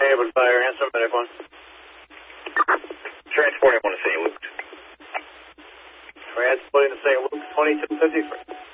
able to fire answer, medic 1. Transporting 1 to St. Luke. Transporting to St. Luke, 2253.